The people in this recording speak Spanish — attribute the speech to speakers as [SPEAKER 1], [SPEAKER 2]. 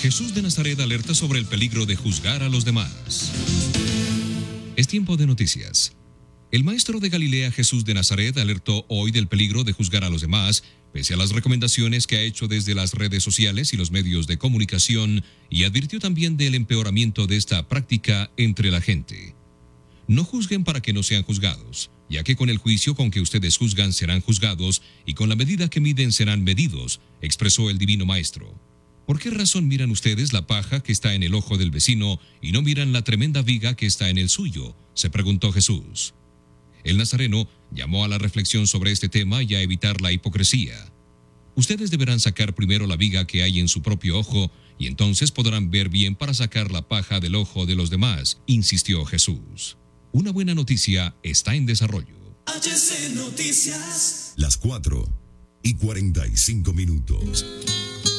[SPEAKER 1] Jesús de Nazaret alerta sobre el peligro de juzgar a los demás. Es tiempo de noticias. El maestro de Galilea, Jesús de Nazaret, alertó hoy del peligro de juzgar a los demás, pese a las recomendaciones que ha hecho desde las redes sociales y los medios de comunicación, y advirtió también del empeoramiento de esta práctica entre la gente. No juzguen para que no sean juzgados, ya que con el juicio con que ustedes juzgan serán juzgados, y con la medida que miden serán medidos, expresó el divino maestro. ¿Por qué razón miran ustedes la paja que está en el ojo del vecino y no miran la tremenda viga que está en el suyo?, se preguntó Jesús. El nazareno llamó a la reflexión sobre este tema y a evitar la hipocresía. Ustedes deberán sacar primero la viga que hay en su propio ojo y entonces podrán ver bien para sacar la paja del ojo de los demás, insistió Jesús. Una buena noticia está en desarrollo.
[SPEAKER 2] HC Noticias. Las 4:45.